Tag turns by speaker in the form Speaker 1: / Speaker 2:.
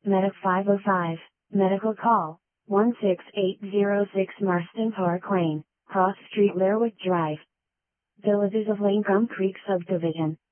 Speaker 1: Medic 505, medical call, 16806 Marston Park Lane, Cross Street Lerwick Drive. Villages of Lanecombe Creek Subdivision.